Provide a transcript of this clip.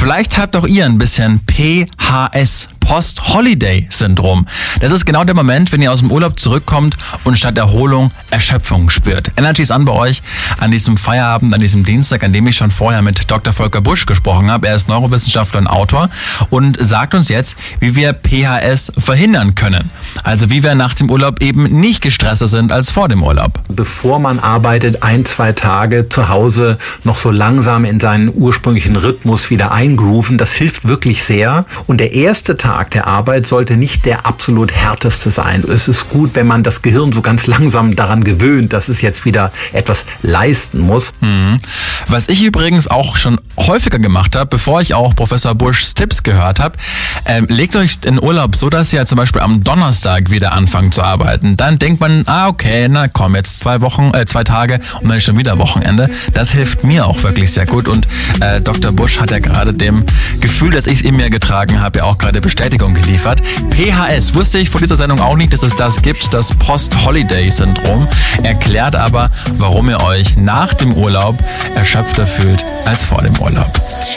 Vielleicht habt auch ihr ein bisschen PHS, Post-Holiday-Syndrom. Das ist genau der Moment, wenn ihr aus dem Urlaub zurückkommt und statt Erholung Erschöpfung spürt. Energy ist an bei euch an diesem Feierabend, an diesem Dienstag, an dem ich schon vorher mit Dr. Volker Busch gesprochen habe. Er ist Neurowissenschaftler und Autor und sagt uns jetzt, wie wir PHS verhindern können. Also wie wir nach dem Urlaub eben nicht gestresster sind als vor dem Urlaub. Bevor man arbeitet, 1-2 Tage zu Hause noch so langsam in seinen ursprünglichen Rhythmus wieder eingrooven, das hilft wirklich sehr. Und der erste Tag der Arbeit sollte nicht der absolut härteste sein. Es ist gut, wenn man das Gehirn so ganz langsam daran gewöhnt, dass es jetzt wieder etwas leisten muss. Was ich übrigens auch schon häufiger gemacht habe, bevor ich auch Professor Buschs Tipps gehört habe, legt euch den Urlaub so, dass ihr zum Beispiel am Donnerstag wieder anfangt zu arbeiten. Dann denkt man, okay, na komm, jetzt 2 Tage und dann ist schon wieder Wochenende. Das hilft mir auch wirklich sehr gut und Dr. Busch hat ja gerade dem Gefühl, dass ich es in mir getragen habe, ja auch gerade Bestätigung geliefert. PHS wusste ich vor dieser Sendung auch nicht, dass es das gibt, das Post-Holiday-Syndrom. Erklärt aber, warum ihr euch nach dem Urlaub erschöpfter fühlt als vor dem Urlaub.